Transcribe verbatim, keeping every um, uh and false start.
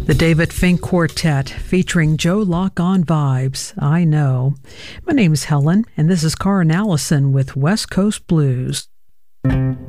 The David Fink Quartet featuring Joe Locke on Vibes, I Know. My name is Helen, and this is Karen Allison with West Coast Blues.